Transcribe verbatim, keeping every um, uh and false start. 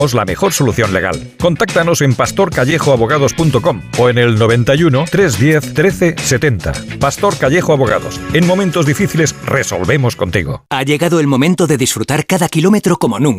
la mejor solución legal. Contáctanos en pastor callejo abogados punto com o en el noventa y uno, trescientos diez, trece setenta. Pastor Callejo Abogados. En momentos difíciles resolvemos contigo. Ha llegado el momento de disfrutar cada kilómetro como nunca.